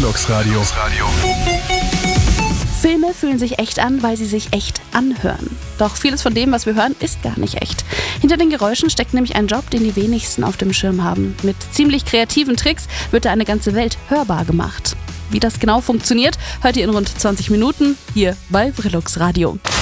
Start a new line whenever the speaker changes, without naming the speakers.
Vrilux Radio.
Filme fühlen sich echt an, weil sie sich echt anhören. Doch vieles von dem, was wir hören, ist gar nicht echt. Hinter den Geräuschen steckt nämlich ein Job, den die wenigsten auf dem Schirm haben. Mit ziemlich kreativen Tricks wird da eine ganze Welt hörbar gemacht. Wie das genau funktioniert, hört ihr in rund 20 Minuten hier bei Vrilux Radio.